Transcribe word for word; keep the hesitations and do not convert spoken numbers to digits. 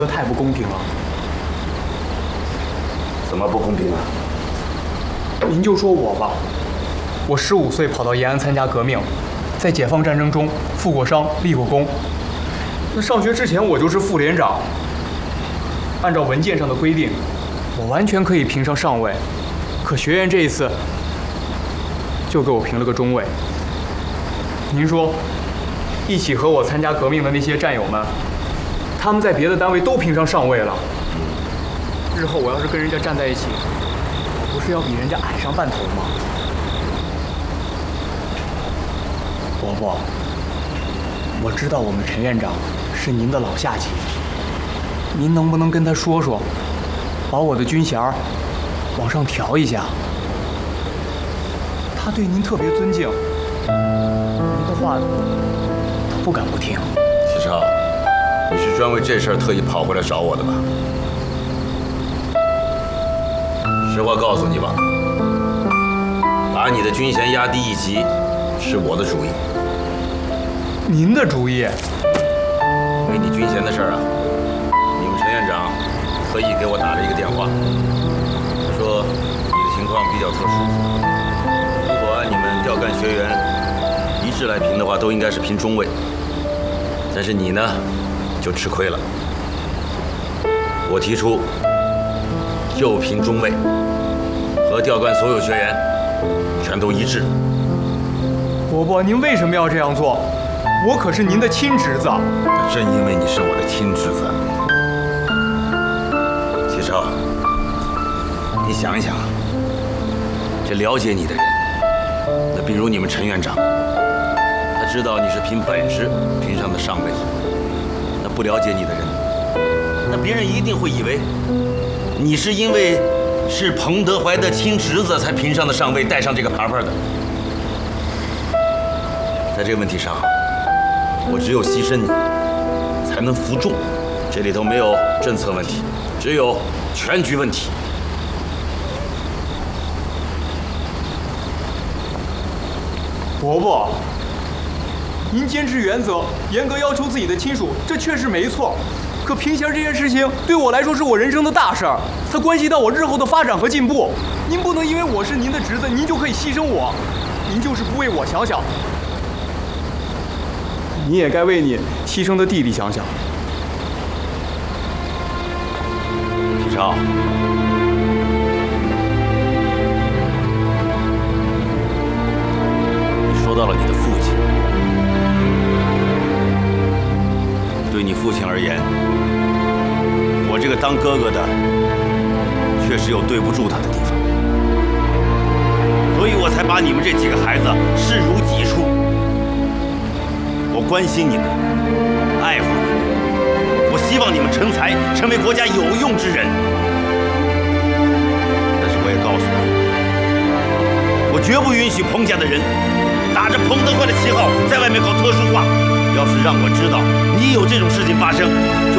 这太不公平了。 怎么不公平啊？ 您就说我吧，我十五岁跑到延安参加革命，在解放战争中负过伤、立过功。那上学之前我就是副连长，按照文件上的规定，我完全可以评上上尉。可学院这一次就给我评了个中尉。您说，一起和我参加革命的那些战友们，他们在别的单位都评上上尉了。日后我要是跟人家站在一起，我不是要比人家矮上半头吗？伯伯，我知道我们陈院长是您的老下级，您能不能跟他说说，把我的军衔往上调一下？他对您特别尊敬，您的话他不敢不听。 齐超，你是专为这事儿特意跑回来找我的吧？实话告诉你吧，把你的军衔压低一级是我的主意。 您的主意？ 为你军衔的事儿啊，你们陈院长特意给我打了一个电话，他说你的情况比较特殊，如果按你们调干学员一致来评的话，都应该是评中尉，但是你呢就吃亏了。我提出就评中尉，和调干所有学员全都一致。 伯伯，您为什么要这样做？我可是您的亲侄子。 正因为你是我的亲侄子，齐超，你想一想，这了解你的人，那比如你们陈院长，他知道你是凭本事评上的上尉，那不了解你的人，那别人一定会以为你是因为是彭德怀的亲侄子才评上的上尉，带上这个牌牌的。在这个问题上，我只有牺牲你，才能服众。这里头没有政策问题，只有全局问题。 伯伯，您坚持原则，严格要求自己的亲属，这确实没错。可评衔这件事情对我来说是我人生的大事儿，它关系到我日后的发展和进步。您不能因为我是您的侄子，您就可以牺牲我。您就是不为我想想，你也该为你牺牲的弟弟想想。 齐超，你说到了你的父亲，对你父亲而言，我这个当哥哥的确实有对不住他的地方，所以我才把你们这几个孩子视如己出。我关心你们，爱护你们，我希望你们成才，成为国家有用之人。但是我也告诉你，我绝不允许彭家的人打着彭德怀的旗号在外面搞特殊化。要是让我知道你有这种事情发生，就